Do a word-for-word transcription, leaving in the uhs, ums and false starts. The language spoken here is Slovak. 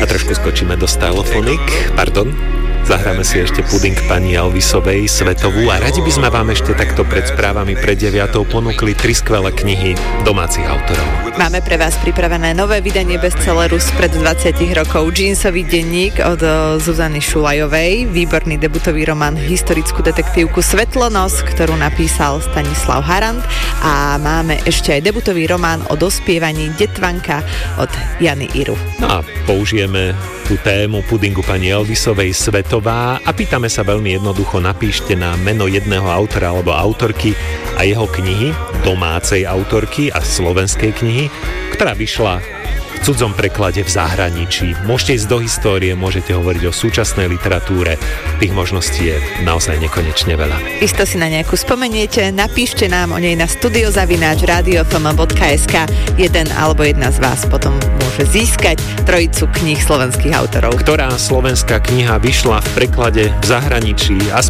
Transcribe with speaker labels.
Speaker 1: trošku skočíme do Stylophonic, pardon. Zahráme si ešte puding pani Elvisovej, Svetovú, a radi by sme vám ešte takto pred správami pred deviatou ponúkli tri skvelé knihy domácich autorov.
Speaker 2: Máme pre vás pripravené nové vydanie bestselleru spred dvadsať rokov, Jeansový denník od Zuzany Šulajovej, výborný debutový román, historickú detektívku Svetlonos, ktorú napísal Stanislav Harant, a máme ešte aj debutový román o dospievaní Detvanka od Jany Iru.
Speaker 1: No a použijeme tú tému pudingu pani Elvisovej, Svetová, a pýtame sa veľmi jednoducho: napíšte nám meno jedného autora alebo autorky a jeho knihy, domácej autorky a slovenskej knihy, ktorá vyšla v cudzom preklade v zahraničí. Môžete ísť do histórie, môžete hovoriť o súčasnej literatúre, tých možností je naozaj nekonečne veľa.
Speaker 2: Isto si na nejakú spomeniete, napíšte nám o nej na studiozavináč rádio ef em bodka es ká. Jeden alebo jedna z vás potom môže získať trojicu kníh slovenských autorov.
Speaker 1: Ktorá slovenská kniha vyšla v preklade v zahraničí a